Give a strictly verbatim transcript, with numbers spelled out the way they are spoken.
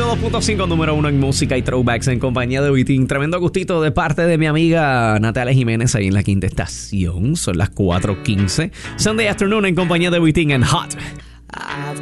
dos punto cinco, número uno en música y throwbacks en compañía de Witin. Tremendo gustito de parte de mi amiga Natalia Jiménez ahí en la quinta estación. Son las cuatro quince. Sunday afternoon en compañía de Witin and Hot.